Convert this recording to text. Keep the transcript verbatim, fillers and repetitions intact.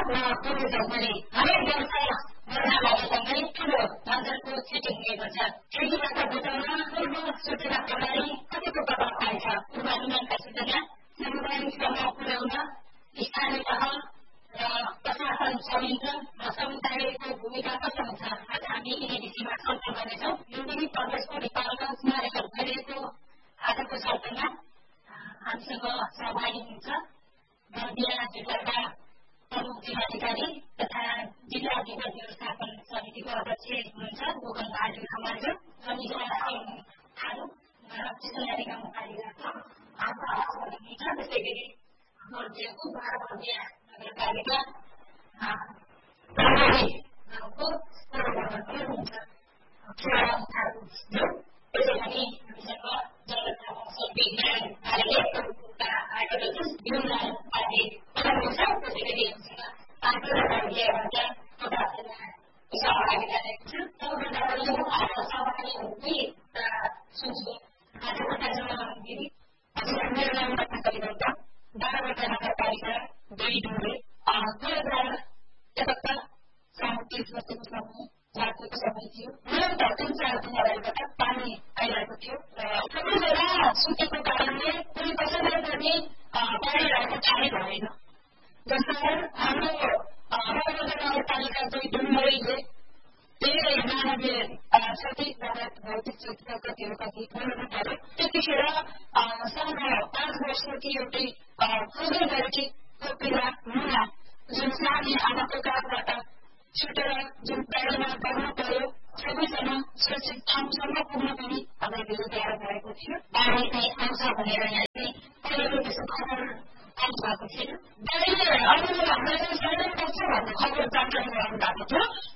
पुरुषहरूले हरेक व्यवसाय गर्न लागेका पनि ठुलो नजरको छिटिङ लिएको छ। खेतीबाट बचाउन पूर्व सूचना प्रणाली कतिको प्रभावकारी छ? पूर्वानुमानका सूचना समुदायसम्म पुर्याउन स्थानीय तह र प्रशासन संयन्त्र र समुदायको भूमिका कस्तो हुन्छ? आज हामी यिनी विषयमा छलफल गर्नेछौँ। लुम्बिनी प्रदेशको नेपालमा स्मारक गरिएको आजको छलफलमा हामीसँग सहभागी हुनुहुन्छ बर्दिया जिल्लाका प्रमुख जिल्लाधिकारी तथा जिल्ला विपद व्यवस्थापन समितिको अध्यक्ष हुनुहुन्छ गोकर्ण बहादुर खमालज्यू, समिजना सिंह थारू र चितुवारीका मुखाधिकार हुनुहुन्छ। त्यसै गरी बर्दियाको बर्दिया नगरपालिका गाउँको प्रमुख हुनुहुन्छ शिवराम थारूज्यू। त्यसै गरी हामीसँग जल विज्ञान कार्यालयका आयोजक विमल पाण्डे हुनुहुन्छ। त्यसै गरी हामीसँग पार्टीबाट सहभागिता रहेको छ। सबभन्दा पहिलो आज सहभागीहरूकै सोच्नु आजको कार्यक्रममा दिदी हजुर मेरो नाम रत्न कविता बाह्रवटा नगरपालिका दुई डुङ्गे दुई हजार एकहत्तर साउन तीस गतेको समय रातिको समय थियो। निरन्तर तिन चार दिनहरूबाट पानी आइरहेको थियो र सबै बेला सुतेको कारणले कुनै कसैलाई पनि पाइरहेको थाहै भएन। जसकारण हाम्रो नगरपालिका दुई डुङ्गेले धेरै मानवीय क्षति भौतिक क्षतिका कतिहरू कति गर्नु पर्यो। त्यतिखेर साढे पाँच वर्षकी एउटै खुदै गरेकी कोपिला मुना जुन सानी आमाको काखबाट छुटेर जुन बाढीमा बग्नु पर्यो सबैजना सुरक्षित ठाउँसम्म पुग्न पनि अब धेरै गाह्रो भएको थियो। बाढी चाहिँ आउँछ भनेर यहाँ चाहिँ कहिल्यै त्यसो खबर आउनु भएको थिएन। बाढीले अरू हामीलाई चाहिँ साइलेन्ट गर्छ भन्ने खबर जानकारी गराउनु भएको थियो।